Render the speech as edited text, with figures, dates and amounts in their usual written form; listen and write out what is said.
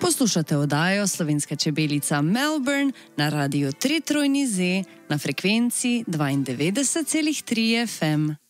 Poslušate oddajo Slovenska čebelica Melbourne na radiju 3 Trojni Z na frekvenci 92,3 FM.